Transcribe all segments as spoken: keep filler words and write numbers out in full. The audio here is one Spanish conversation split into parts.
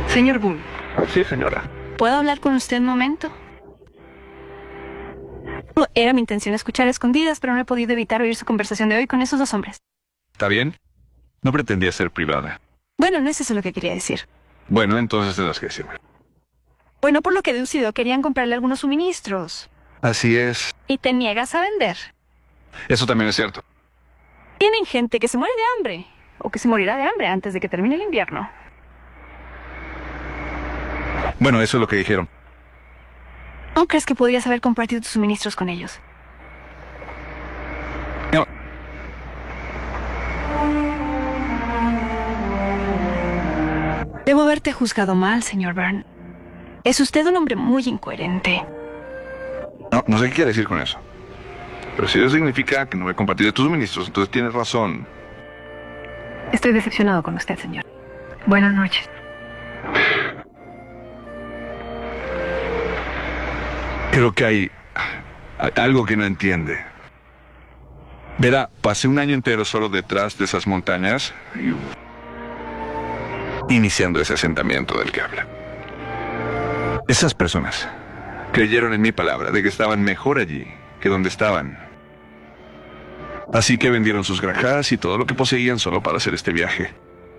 Señor Boone. Sí, señora. ¿Puedo hablar con usted un momento? Era mi intención escuchar a escondidas, pero no he podido evitar oír su conversación de hoy con esos dos hombres. ¿Está bien? No pretendía ser privada. Bueno, no es eso lo que quería decir. Bueno, entonces tendrás que decirme. Bueno, por lo que he deducido, querían comprarle algunos suministros. Así es. Y te niegas a vender. Eso también es cierto. Tienen gente que se muere de hambre, o que se morirá de hambre antes de que termine el invierno. Bueno, eso es lo que dijeron. ¿No crees que podrías haber compartido tus suministros con ellos? No. Debo haberte juzgado mal, señor Byrne. Es usted un hombre muy incoherente. No, no sé qué quiere decir con eso. Pero si eso significa que no he compartido tus suministros, entonces tienes razón. Estoy decepcionado con usted, señor. Buenas noches. Creo que hay algo que no entiende. Verá, pasé un año entero solo detrás de esas montañas y iniciando ese asentamiento del que habla. Esas personas creyeron en mi palabra de que estaban mejor allí que donde estaban. Así que vendieron sus granjas y todo lo que poseían solo para hacer este viaje.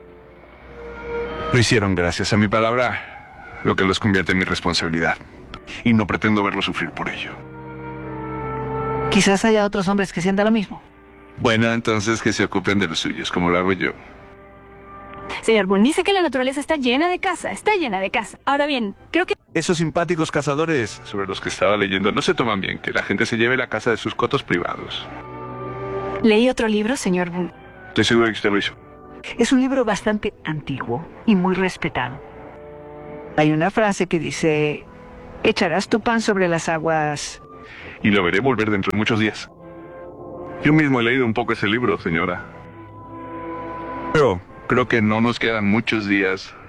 Lo hicieron gracias a mi palabra, lo que los convierte en mi responsabilidad. Y no pretendo verlo sufrir por ello. Quizás haya otros hombres que sientan lo mismo. Bueno, entonces que se ocupen de los suyos, como lo hago yo. Señor Boone, dice que la naturaleza está llena de caza, está llena de caza. Ahora bien, creo que... Esos simpáticos cazadores sobre los que estaba leyendo no se toman bien que la gente se lleve la caza de sus cotos privados. Leí otro libro, señor Boone. Estoy seguro de que usted lo hizo. Es un libro bastante antiguo y muy respetado. Hay una frase que dice: echarás tu pan sobre las aguas. Y lo veré volver dentro de muchos días. Yo mismo he leído un poco ese libro, señora. Pero creo que no nos quedan muchos días